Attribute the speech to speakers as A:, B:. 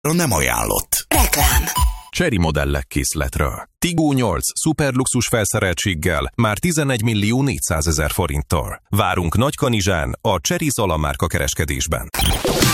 A: nem ajánlott.
B: Reklám.
C: Chery modellek készletről. Tiggo 8 szuperluxus felszereltséggel már 11.400.000 forinttól. Várunk Nagykanizsán a Chery Zala márka kereskedésben.